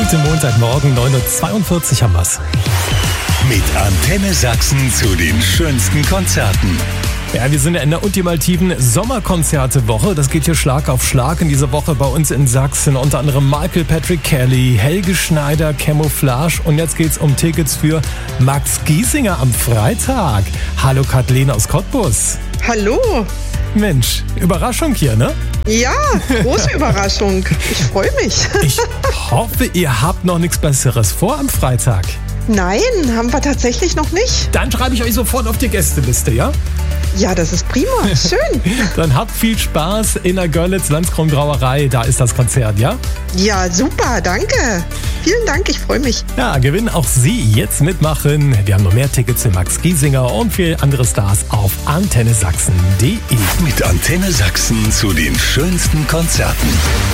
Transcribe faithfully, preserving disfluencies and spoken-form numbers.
Guten Montagmorgen, neun Uhr zweiundvierzig haben wir's. Mit Antenne Sachsen zu den schönsten Konzerten. Ja, wir sind ja in der ultimativen Sommerkonzerte-Woche. Das geht hier Schlag auf Schlag in dieser Woche bei uns in Sachsen. Unter anderem Michael Patrick Kelly, Helge Schneider, Camouflage. Und jetzt geht's um Tickets für Max Giesinger am Freitag. Hallo Kathleen aus Cottbus. Hallo. Mensch, Überraschung hier, ne? Ja, große Überraschung. Ich freue mich. Ich hoffe, ihr habt noch nichts Besseres vor am Freitag. Nein, haben wir tatsächlich noch nicht. Dann schreibe ich euch sofort auf die Gästeliste, ja? Ja, das ist prima. Schön. Dann habt viel Spaß in der Görlitz-Landskron-Brauerei. Da ist das Konzert, ja? Ja, super. Danke. Vielen Dank. Ich freue mich. Ja, gewinnen auch Sie jetzt mitmachen. Wir haben noch mehr Tickets für Max Giesinger und viele andere Stars auf antenne sachsen punkt de. Mit Antenne Sachsen zu den schönsten Konzerten.